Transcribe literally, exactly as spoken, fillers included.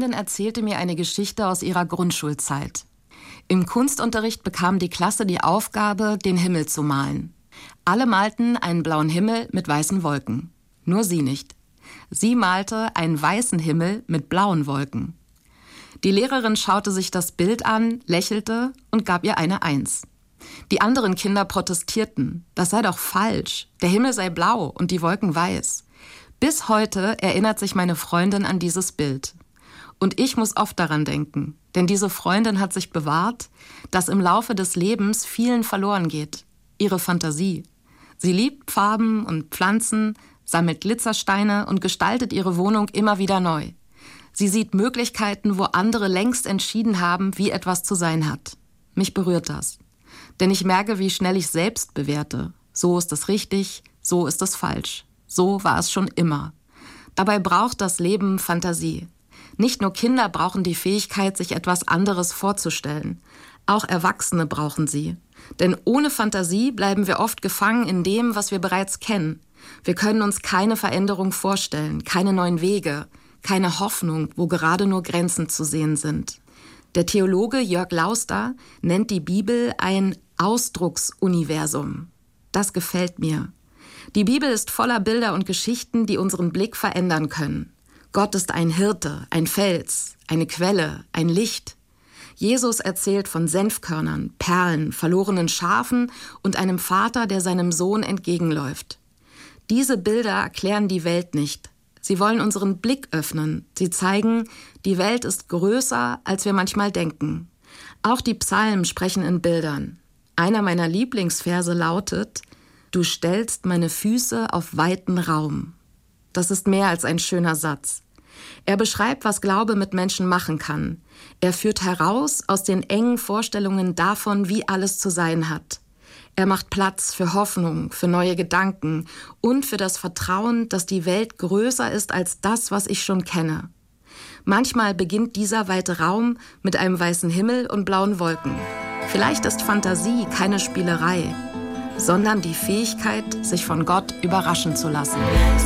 Freundin erzählte mir eine Geschichte aus ihrer Grundschulzeit. Im Kunstunterricht bekam die Klasse die Aufgabe, den Himmel zu malen. Alle malten einen blauen Himmel mit weißen Wolken. Nur sie nicht. Sie malte einen weißen Himmel mit blauen Wolken. Die Lehrerin schaute sich das Bild an, lächelte und gab ihr eine Eins. Die anderen Kinder protestierten. Das sei doch falsch. Der Himmel sei blau und die Wolken weiß. Bis heute erinnert sich meine Freundin an dieses Bild. Und ich muss oft daran denken, denn diese Freundin hat sich bewahrt, dass im Laufe des Lebens vielen verloren geht. Ihre Fantasie. Sie liebt Farben und Pflanzen, sammelt Glitzersteine und gestaltet ihre Wohnung immer wieder neu. Sie sieht Möglichkeiten, wo andere längst entschieden haben, wie etwas zu sein hat. Mich berührt das. Denn ich merke, wie schnell ich selbst bewerte. So ist es richtig, so ist es falsch. So war es schon immer. Dabei braucht das Leben Fantasie. Nicht nur Kinder brauchen die Fähigkeit, sich etwas anderes vorzustellen. Auch Erwachsene brauchen sie. Denn ohne Fantasie bleiben wir oft gefangen in dem, was wir bereits kennen. Wir können uns keine Veränderung vorstellen, keine neuen Wege, keine Hoffnung, wo gerade nur Grenzen zu sehen sind. Der Theologe Jörg Lauster nennt die Bibel ein Ausdrucksuniversum. Das gefällt mir. Die Bibel ist voller Bilder und Geschichten, die unseren Blick verändern können. Gott ist ein Hirte, ein Fels, eine Quelle, ein Licht. Jesus erzählt von Senfkörnern, Perlen, verlorenen Schafen und einem Vater, der seinem Sohn entgegenläuft. Diese Bilder erklären die Welt nicht. Sie wollen unseren Blick öffnen. Sie zeigen, die Welt ist größer, als wir manchmal denken. Auch die Psalmen sprechen in Bildern. Einer meiner Lieblingsverse lautet: Du stellst meine Füße auf weiten Raum. Das ist mehr als ein schöner Satz. Er beschreibt, was Glaube mit Menschen machen kann. Er führt heraus aus den engen Vorstellungen davon, wie alles zu sein hat. Er macht Platz für Hoffnung, für neue Gedanken und für das Vertrauen, dass die Welt größer ist als das, was ich schon kenne. Manchmal beginnt dieser weite Raum mit einem weißen Himmel und blauen Wolken. Vielleicht ist Fantasie keine Spielerei, sondern die Fähigkeit, sich von Gott überraschen zu lassen.